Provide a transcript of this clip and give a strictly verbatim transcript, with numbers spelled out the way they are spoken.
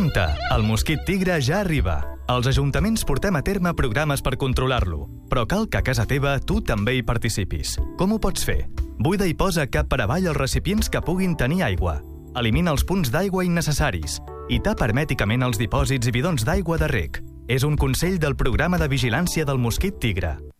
Compte, el mosquit tigre ja arriba. Els ajuntaments portem a terme programes per controlar-lo, però cal que a casa teva tu també hi participis. Com ho pots fer? Buida i posa cap per avall els recipients que puguin tenir aigua. Elimina els punts d'aigua innecessaris i tapa hermèticament els dipòsits i bidons d'aigua de reg. És un consell del Programa de Vigilància del Mosquit Tigre.